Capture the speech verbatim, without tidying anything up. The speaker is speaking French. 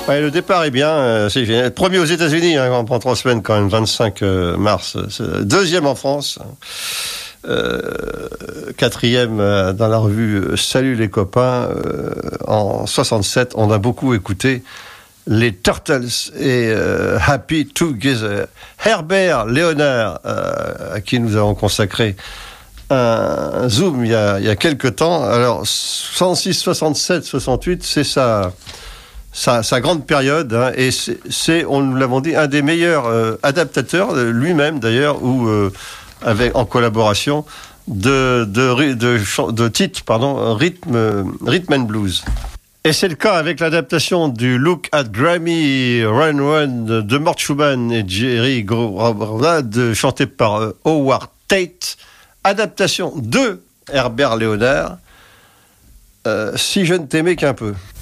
Ouais, le départ est bien. Euh, c'est génial. Premier aux États-Unis, hein, on prend trois semaines quand même, vingt-cinq mars. Deuxième en France. Euh, quatrième euh, dans la revue euh, Salut les copains. Euh, en soixante-sept, on a beaucoup écouté les Turtles et euh, Happy Together. Herbert Léonard, euh, à qui nous avons consacré un Zoom il y a, il y a quelques temps. Alors, soixante-six, soixante-sept, soixante-huit, c'est sa, sa, sa grande période, hein, et c'est, c'est, on nous l'avons dit, un des meilleurs euh, adaptateurs, lui-même d'ailleurs, ou euh, avec, en collaboration, de, de, de, de, de titres, pardon, rythme, rhythm and blues. Et c'est le cas avec l'adaptation du Look at Grammy Run Run de Mort Schumann et Jerry Goddard, chanté par euh, Howard Tate. Adaptation de Herbert Léonard, euh, Si je ne t'aimais qu'un peu.